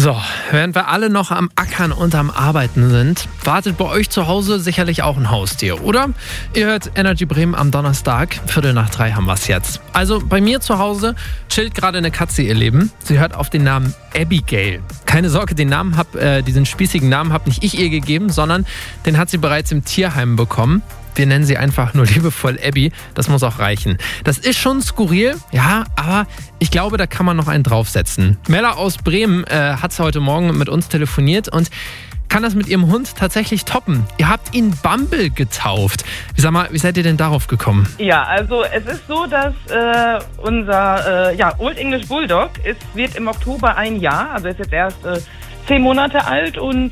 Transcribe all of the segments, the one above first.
So, während wir alle noch am Ackern und am Arbeiten sind, wartet bei euch zu Hause sicherlich auch ein Haustier, oder? Ihr hört Energy Bremen am Donnerstag, 2:45 haben wir es jetzt. Also bei mir zu Hause chillt gerade eine Katze ihr Leben. Sie hört auf den Namen Abigail. Keine Sorge, diesen spießigen Namen habe nicht ich ihr gegeben, sondern den hat sie bereits im Tierheim bekommen. Wir nennen sie einfach nur liebevoll Abby. Das muss auch reichen. Das ist schon skurril, ja, aber ich glaube, da kann man noch einen draufsetzen. Mella aus Bremen hat heute Morgen mit uns telefoniert und kann das mit ihrem Hund tatsächlich toppen. Ihr habt ihn Bumble getauft. Sag mal, wie seid ihr denn darauf gekommen? Ja, also es ist so, dass unser Old English Bulldog wird im Oktober 1 Jahr, also ist jetzt erst 10 Monate alt und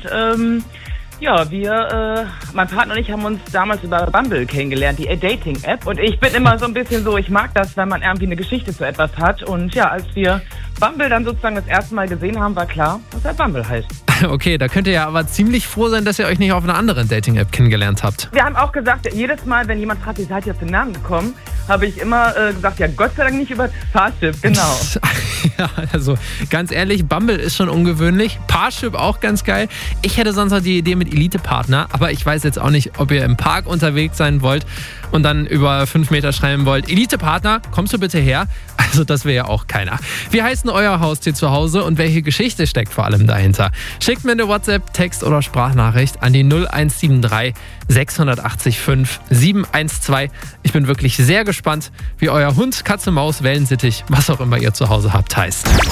mein Partner und ich haben uns damals über Bumble kennengelernt, die Dating-App. Und ich bin immer so ein bisschen so, ich mag das, wenn man irgendwie eine Geschichte zu etwas hat. Und ja, als wir Bumble dann sozusagen das erste Mal gesehen haben, war klar, dass er Bumble heißt. Okay, da könnt ihr ja aber ziemlich froh sein, dass ihr euch nicht auf einer anderen Dating-App kennengelernt habt. Wir haben auch gesagt, jedes Mal, wenn jemand fragt, wie seid ihr auf den Namen gekommen, habe ich immer gesagt, ja, Gott sei Dank nicht über Parship, genau. Ja, also ganz ehrlich, Bumble ist schon ungewöhnlich. Parship auch ganz geil. Ich hätte sonst noch die Idee mit Elite-Partner, aber ich weiß jetzt auch nicht, ob ihr im Park unterwegs sein wollt und dann über 5 Meter schreiben wollt, Elite-Partner, kommst du bitte her? Also das wäre ja auch keiner. Wie heißt denn euer Haustier zu Hause und welche Geschichte steckt vor allem dahinter? Schickt mir eine WhatsApp, Text oder Sprachnachricht an die 0173 680 5 712. Ich bin wirklich sehr gespannt, wie euer Hund, Katze, Maus, Wellensittich, was auch immer ihr zu Hause habt, heißt.